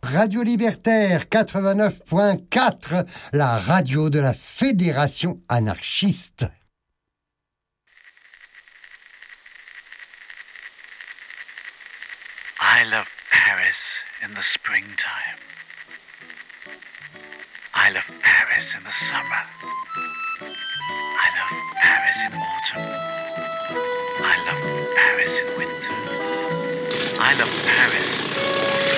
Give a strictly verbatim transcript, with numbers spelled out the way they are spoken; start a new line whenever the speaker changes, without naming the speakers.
Radio Libertaire quatre-vingt-neuf point quatre, la radio de la Fédération anarchiste.
I love Paris in the springtime. I love Paris in the summer. I love Paris in autumn. I love Paris in winter. I love Paris all